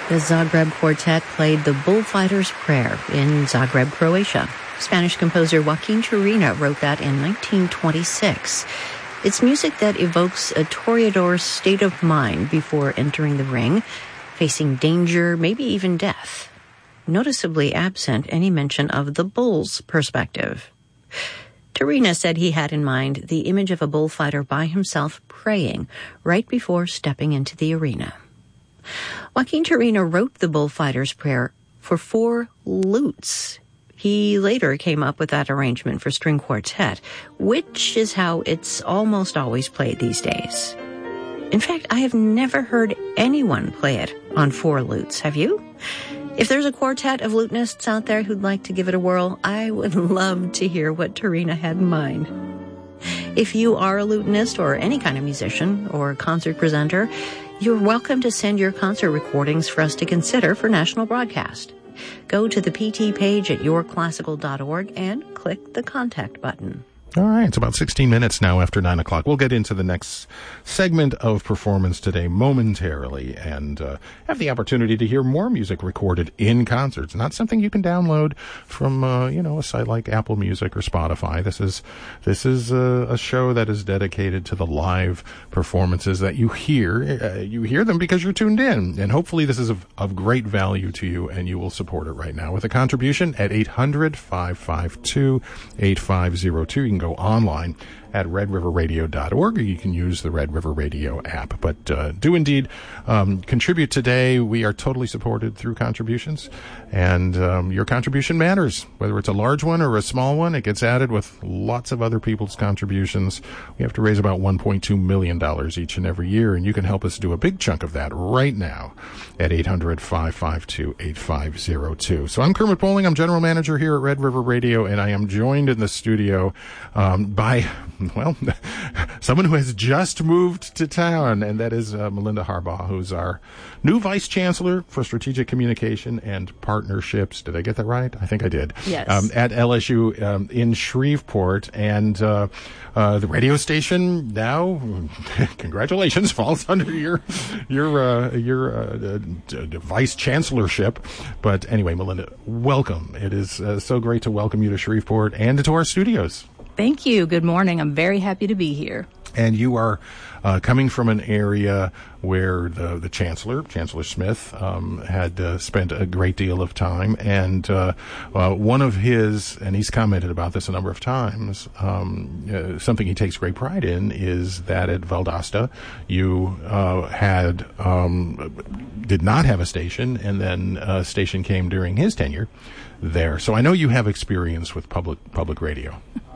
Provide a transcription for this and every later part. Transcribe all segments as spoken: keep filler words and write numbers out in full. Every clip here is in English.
The Zagreb Quartet played the Bullfighter's Prayer in Zagreb, Croatia. Spanish composer Joaquin Turina wrote that in nineteen twenty-six. It's music that evokes a toreador's state of mind before entering the ring, facing danger, maybe even death. Noticeably absent any mention of the bull's perspective. Turina said he had in mind the image of a bullfighter by himself praying right before stepping into the arena. Joaquin Turina wrote the Bullfighter's Prayer for four lutes. He later came up with that arrangement for string quartet, which is how it's almost always played these days. In fact, I have never heard anyone play it on four lutes. Have you? If there's a quartet of lutenists out there who'd like to give it a whirl, I would love to hear what Turina had in mind. If you are a lutenist or any kind of musician or concert presenter, you're welcome to send your concert recordings for us to consider for national broadcast. Go to the P T page at your classical dot org and click the contact button. All right, it's about sixteen minutes now after nine o'clock. We'll get into the next segment of performance today momentarily and uh, have the opportunity to hear more music recorded in concerts. Not something you can download from, uh, you know, a site like Apple Music or Spotify. This is this is a, a show that is dedicated to the live performances that you hear. Uh, you hear them because you're tuned in, and hopefully this is of, of great value to you, and you will support it right now with a contribution at eight hundred, five five two, eight five zero two. You can go online at red river radio dot org, or you can use the Red River Radio app. But uh, do indeed um, contribute today. We are totally supported through contributions, and um, your contribution matters. Whether it's a large one or a small one, it gets added with lots of other people's contributions. We have to raise about one point two million dollars each and every year, and you can help us do a big chunk of that right now at eight hundred, five five two, eight five zero two. So I'm Kermit Bowling. I'm general manager here at Red River Radio, and I am joined in the studio um, by... well, someone who has just moved to town, and that is uh, Melinda Harbaugh, who's our new Vice Chancellor for Strategic Communication and Partnerships. Did I get that right? I think I did. Yes. Um, at L S U um, in Shreveport, and uh, uh, the radio station now, congratulations, falls under your your uh, your uh, d- d- Vice Chancellorship. But anyway, Melinda, welcome. It is uh, so great to welcome you to Shreveport and to our studios. Thank you. Good morning. I'm very happy to be here. And you are uh, coming from an area where the, the Chancellor, Chancellor Smith, um, had uh, spent a great deal of time. And uh, uh, one of his, and he's commented about this a number of times, um, uh, something he takes great pride in is that at Valdosta you uh, had um, did not have a station, and then a station came during his tenure there. So I know you have experience with public public radio.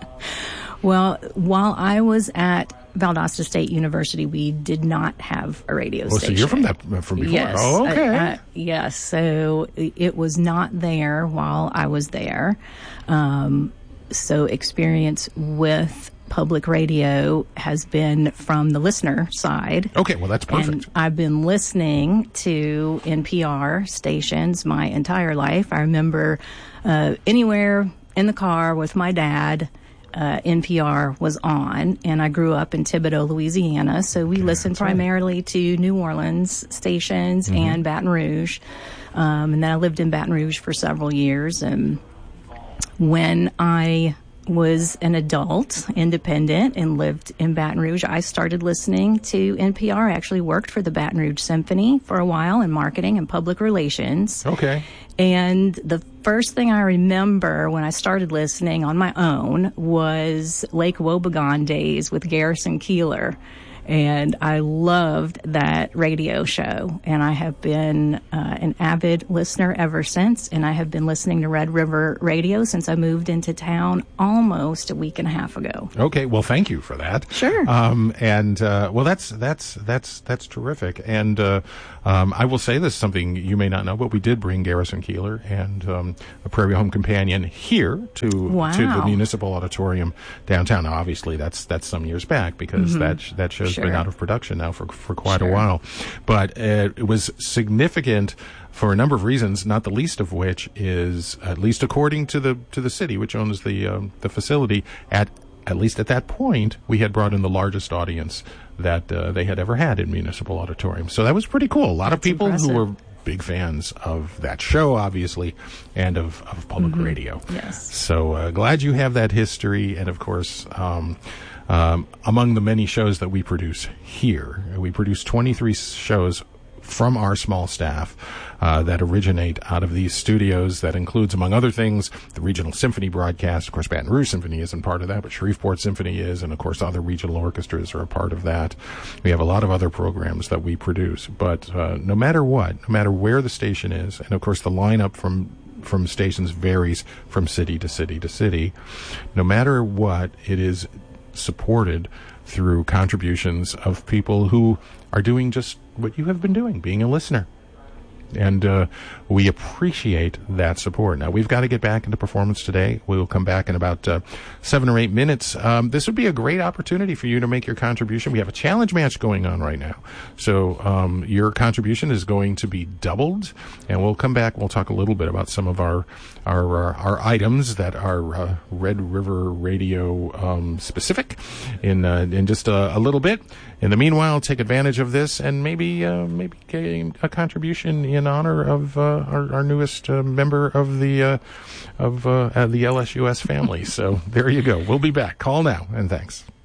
Well, while I was at Valdosta State University, we did not have a radio oh, station. So you're from that from before? Yes. Oh, okay. Uh, uh, yes. So it was not there while I was there. Um, so experience with public radio has been from the listener side. Okay, well, that's perfect. And I've been listening to N P R stations my entire life. I remember uh, anywhere in the car with my dad, Uh, N P R was on, and I grew up in Thibodaux, Louisiana, so we okay, listened primarily right. to New Orleans stations mm-hmm. and Baton Rouge, um, and then I lived in Baton Rouge for several years, and when I was an adult, independent, and lived in Baton Rouge, I started listening to N P R. I actually worked for the Baton Rouge Symphony for a while in marketing and public relations. Okay. And the first thing I remember when I started listening on my own was Lake Wobegon days with Garrison Keillor. And I loved that radio show. And I have been uh, an avid listener ever since. And I have been listening to Red River Radio since I moved into town almost a week and a half ago. Okay. Well, thank you for that. Sure. Um, and, uh, well, that's, that's, that's, that's terrific. And, uh, um, I will say this, something you may not know, but we did bring Garrison Keillor and, um, a Prairie Home Companion here to, wow. to the Municipal Auditorium downtown. Now, obviously, that's, that's some years back because mm-hmm. that, that show's sure. been out of production now for, for quite sure. a while. But, uh, it was significant for a number of reasons, not the least of which is, at least according to the, to the city, which owns the, um, the facility, at, at least at that point, we had brought in the largest audience that uh, they had ever had in Municipal Auditorium. So that was pretty cool. A lot That's of people impressive. who were big fans of that show, obviously, and of, of public mm-hmm. radio. Yes. So uh, glad you have that history, and of course, um, um, among the many shows that we produce here, we produce twenty-three shows from our small staff uh, that originate out of these studios. That includes, among other things, the Regional Symphony broadcast. Of course, Baton Rouge Symphony isn't part of that, but Shreveport Symphony is, and of course other regional orchestras are a part of that. We have a lot of other programs that we produce, but uh, no matter what, no matter where the station is, and of course the lineup from from stations varies from city to city to city, no matter what, it is supported through contributions of people who are doing just what you have been doing, being a listener. And uh, we appreciate that support. Now, we've got to get back into performance today. We will come back in about uh, seven or eight minutes. Um, this would be a great opportunity for you to make your contribution. We have a challenge match going on right now. So um, your contribution is going to be doubled. And we'll come back. We'll talk a little bit about some of our our, uh, our items that are uh, Red River Radio um, specific in uh, in just a, a little bit. In the meanwhile, take advantage of this and maybe uh, maybe get a contribution in honor of uh, our, our newest uh, member of the uh, of uh, the L S U S family. So there you go. We'll be back. Call now, and thanks.